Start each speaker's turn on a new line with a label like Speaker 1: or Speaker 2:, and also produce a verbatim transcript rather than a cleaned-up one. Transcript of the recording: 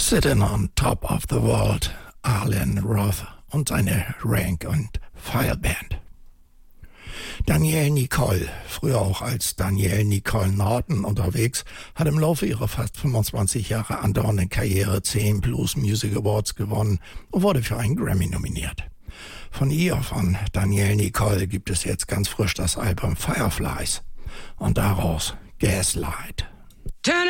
Speaker 1: Sitting on Top of the World, Arlen Roth und seine Rank- und File-Band. Danielle Nicole, früher auch als Danielle Nicole Norton unterwegs, hat im Laufe ihrer fast fünfundzwanzig Jahre andauernden Karriere zehn Blues Music Awards gewonnen und wurde für einen Grammy nominiert. Von ihr, von Danielle Nicole, gibt es jetzt ganz frisch das Album Fireflies und daraus Gaslight.